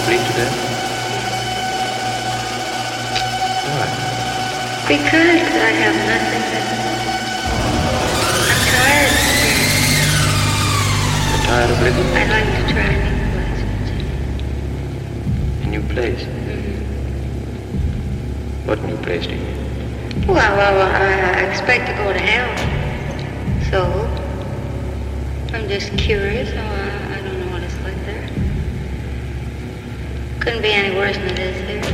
bleed to death? Why? Because I have nothing that... I'm tired of it. You're tired of living? I'd like to try A new places. new place? Mm-hmm. What new place do you mean? Well, I expect to go to hell. So, I'm just curious. I don't know what it's like there. Couldn't be any worse than it is here.